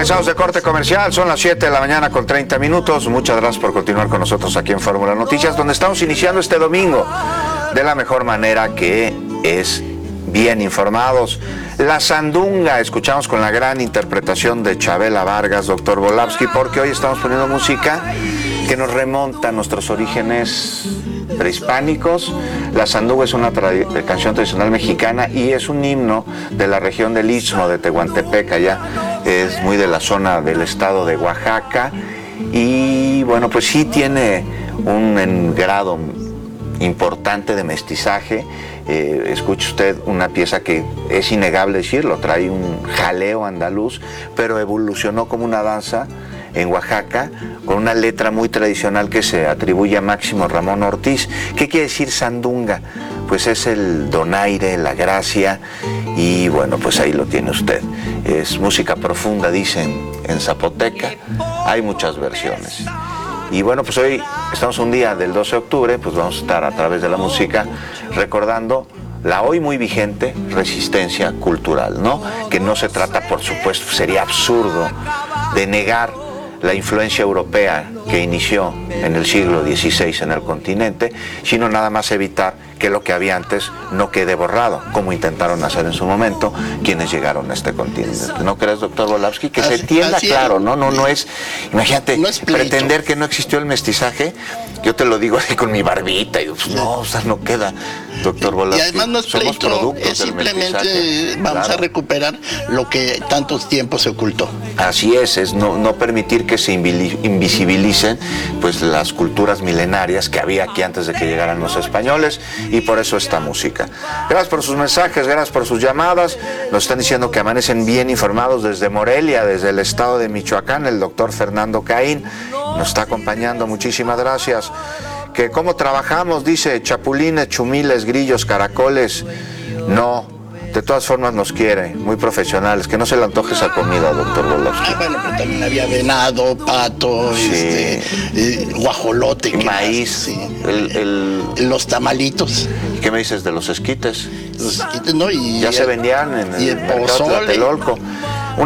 Regresamos de corte comercial, son las 7 de la mañana con 30 minutos. Muchas gracias por continuar con nosotros aquí en Fórmula Noticias, donde estamos iniciando este domingo de la mejor manera, que es bien informados. La Sandunga, escuchamos con la gran interpretación de Chabela Vargas, doctor Volavsky, porque hoy estamos poniendo música que nos remonta a nuestros orígenes prehispánicos. La Sandunga es una canción tradicional mexicana y es un himno de la región del Istmo de Tehuantepec, allá es muy de la zona del estado de Oaxaca, y bueno, pues sí tiene un grado importante de mestizaje. Escuche usted una pieza que es innegable decirlo, trae un jaleo andaluz, pero evolucionó como una danza en Oaxaca, con una letra muy tradicional que se atribuye a Máximo Ramón Ortiz. ¿Qué quiere decir Sandunga? Pues es el donaire, la gracia, y bueno, pues ahí lo tiene usted. Es música profunda, dicen en zapoteca, hay muchas versiones. Y bueno, pues hoy estamos un día del 12 de octubre, pues vamos a estar a través de la música recordando la hoy muy vigente resistencia cultural, ¿no? Que no se trata, por supuesto, sería absurdo de negar la influencia europea que inició en el siglo XVI en el continente, sino nada más evitar que lo que había antes no quede borrado, como intentaron hacer en su momento quienes llegaron a este continente. ¿No crees, doctor Volavsky? Que se entienda claro, no es, imagínate, no es pretender que no existió el mestizaje. Yo te lo digo así con mi barbita, y pues, no, o sea, no queda, doctor Volavsky. Y además no es pleito, es simplemente vamos a recuperar lo que tantos tiempos se ocultó. Así es no permitir que se invisibilicen pues las culturas milenarias que había aquí antes de que llegaran los españoles, y por eso esta música. Gracias por sus mensajes, gracias por sus llamadas. Nos están diciendo que amanecen bien informados desde Morelia, desde el estado de Michoacán. El doctor Fernando Caín nos está acompañando, muchísimas gracias. Que cómo trabajamos, dice, chapulines, chumiles, grillos, caracoles. No, de todas formas nos quiere, muy profesionales. Que no se le antoje esa comida, doctor Volavsky. Bueno, pero también había venado, pato, sí, guajolote, maíz, los tamalitos. ¿Qué me dices de los esquites? Los esquites, ¿no? Ya se vendían en el mercado de Tlatelolco.